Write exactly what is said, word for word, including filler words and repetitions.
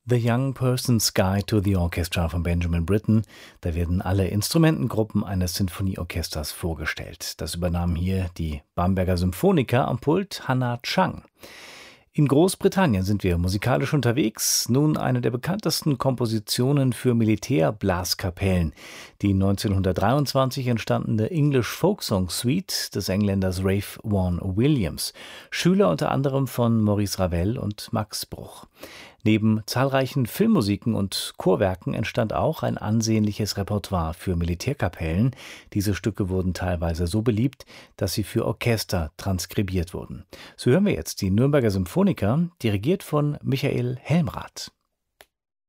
The Young Person's Guide to the Orchestra von Benjamin Britten. Da werden alle Instrumentengruppen eines Sinfonieorchesters vorgestellt. Das übernahmen hier die Bamberger Symphoniker am Pult Hannah Chang. In Großbritannien sind wir musikalisch unterwegs. Nun eine der bekanntesten Kompositionen für Militärblaskapellen. Die neunzehnhundertdreiundzwanzig entstandene English Folk Song Suite des Engländers Ralph Vaughan Williams. Schüler unter anderem von Maurice Ravel und Max Bruch. Neben zahlreichen Filmmusiken und Chorwerken entstand auch ein ansehnliches Repertoire für Militärkapellen. Diese Stücke wurden teilweise so beliebt, dass sie für Orchester transkribiert wurden. So hören wir jetzt die Nürnberger Symphoniker, dirigiert von Michael Helmrath.